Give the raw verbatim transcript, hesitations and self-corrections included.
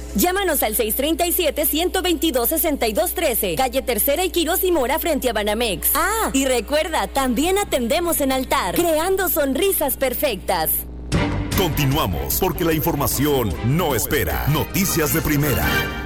Llámanos al seis tres siete, uno dos dos, seis dos uno tres, calle Tercera y Quirós y Mora frente a Banamex. Ah, y recuerda, también atendemos en altar, creando sonrisas perfectas. Continuamos, porque la información no espera. Noticias de primera.